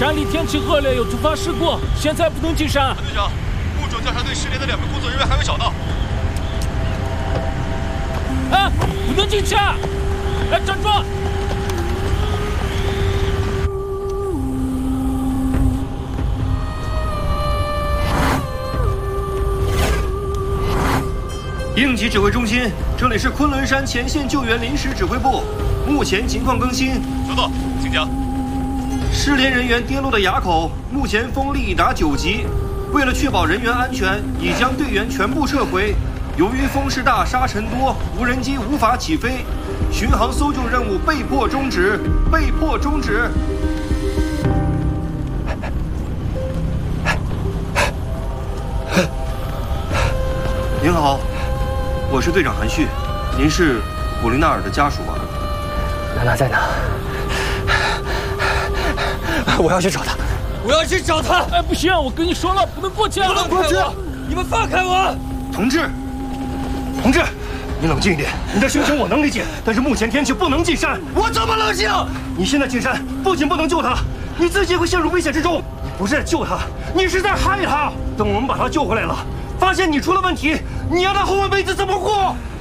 山里天气恶劣，有突发事故，现在不能进山。 队长，物种调查队失联的2名工作人员还没找到。 啊，不能进去啊！来，站住！ 应急指挥中心，这里是昆仑山前线救援临时指挥部，目前情况更新。 收到，请讲。 失联人员跌落的垭口，目前风力已达9级。为了确保人员安全，已将队员全部撤回。由于风势大、沙尘多，无人机无法起飞，巡航搜救任务被迫终止。被迫终止。您好。我是队长韩旭，您是古丽娜尔的家属吧？ 娜娜在哪？我要去找她，我要去找她！ 哎，不行，我跟你说了，不能过去啊！ 不能过去！你们放开我！ 同志，你冷静一点。你的心情我能理解，但是目前天气不能进山。 我怎么冷静？ 你现在进山，不仅不能救他，你自己会陷入危险之中。你不是在救他，你是在害他。等我们把他救回来了，发现你出了问题，你让他后半辈子怎么过？